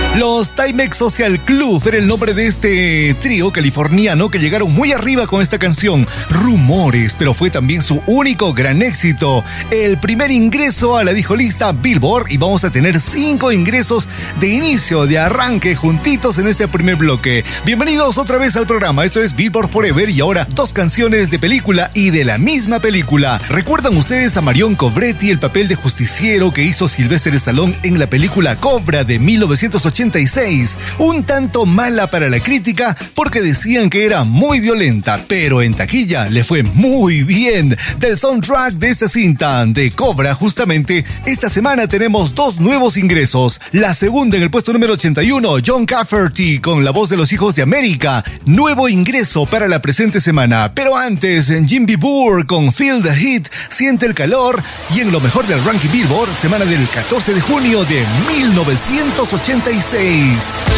Los Timex Social Club era el nombre de este trío californiano que llegaron muy arriba con esta canción, Rumores, pero fue también su único gran éxito. El primer ingreso a la discolista Billboard, y vamos a tener 5 ingresos de inicio, de arranque, juntitos en este primer bloque. Bienvenidos otra vez al programa, esto es Billboard Forever, y ahora 2 canciones de película y de la misma película. ¿Recuerdan ustedes a Marion Cobretti, el papel de justiciero que hizo Sylvester Stallone en la película Cobra de 1986? Un tanto mala para la crítica porque decían que era muy violenta, pero en taquilla le fue muy bien. Del soundtrack de esta cinta de Cobra, justamente, esta semana tenemos 2 nuevos ingresos. La segunda en el puesto número 81, John Cafferty con La Voz de los Hijos de América. Nuevo ingreso para la presente semana. Pero antes, en Jim B. Burr con Feel the Heat, Siente el Calor. Y en lo mejor del ranking Billboard, semana del 14 de junio de 1986.